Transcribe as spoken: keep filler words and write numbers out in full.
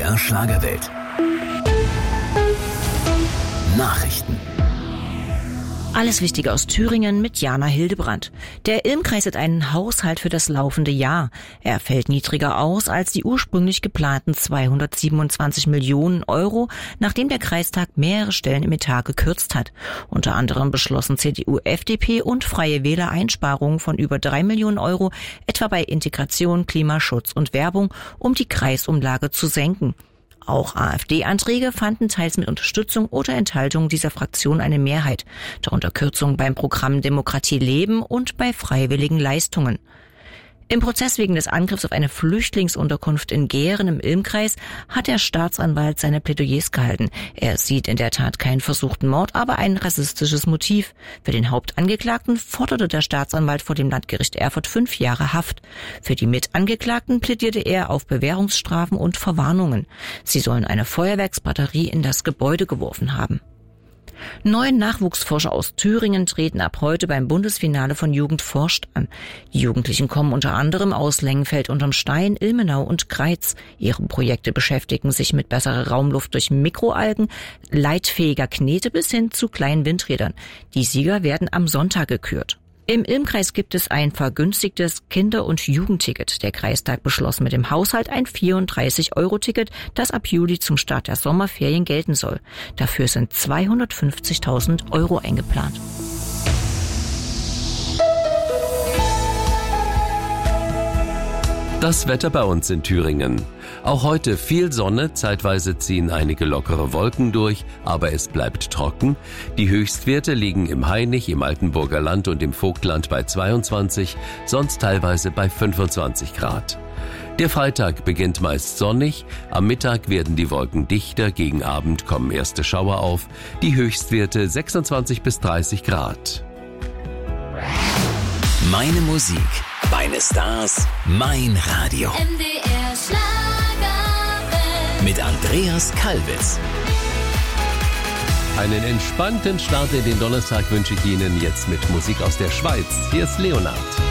R Schlagerwelt. Nachrichten. Alles Wichtige aus Thüringen mit Jana Hildebrandt. Der Ilm-Kreis hat einen Haushalt für das laufende Jahr. Er fällt niedriger aus als die ursprünglich geplanten zweihundertsiebenundzwanzig Millionen Euro, nachdem der Kreistag mehrere Stellen im Etat gekürzt hat. Unter anderem beschlossen C D U, F D P und Freie Wähler Einsparungen von über drei Millionen Euro, etwa bei Integration, Klimaschutz und Werbung, um die Kreisumlage zu senken. Auch AfD-Anträge fanden teils mit Unterstützung oder Enthaltung dieser Fraktion eine Mehrheit, darunter Kürzungen beim Programm Demokratie leben und bei freiwilligen Leistungen. Im Prozess wegen des Angriffs auf eine Flüchtlingsunterkunft in Gehren im Ilm-Kreis hat der Staatsanwalt seine Plädoyers gehalten. Er sieht in der Tat keinen versuchten Mord, aber ein rassistisches Motiv. Für den Hauptangeklagten forderte der Staatsanwalt vor dem Landgericht Erfurt fünf Jahre Haft. Für die Mitangeklagten plädierte er auf Bewährungsstrafen und Verwarnungen. Sie sollen eine Feuerwerksbatterie in das Gebäude geworfen haben. Neun Nachwuchsforscher aus Thüringen treten ab heute beim Bundesfinale von Jugend forscht an. Die Jugendlichen kommen unter anderem aus Lengenfeld unterm Stein, Ilmenau und Greiz. Ihre Projekte beschäftigen sich mit besserer Raumluft durch Mikroalgen, leitfähiger Knete bis hin zu kleinen Windrädern. Die Sieger werden am Sonntag gekürt. Im Ilm-Kreis gibt es ein vergünstigtes Kinder- und Jugendticket. Der Kreistag beschloss mit dem Haushalt ein vierunddreißig-Euro-Ticket, das ab Juli zum Start der Sommerferien gelten soll. Dafür sind zweihundertfünfzigtausend Euro eingeplant. Das Wetter bei uns in Thüringen. Auch heute viel Sonne, zeitweise ziehen einige lockere Wolken durch, aber es bleibt trocken. Die Höchstwerte liegen im Hainich, im Altenburger Land und im Vogtland bei zweiundzwanzig, sonst teilweise bei fünfundzwanzig Grad. Der Freitag beginnt meist sonnig, am Mittag werden die Wolken dichter, gegen Abend kommen erste Schauer auf, die Höchstwerte sechsundzwanzig bis dreißig Grad. Meine Musik, meine Stars, mein Radio. M D R Schlagerwelt. Mit Andreas Kalbitz. Einen entspannten Start in den Donnerstag wünsche ich Ihnen jetzt mit Musik aus der Schweiz. Hier ist Leonard.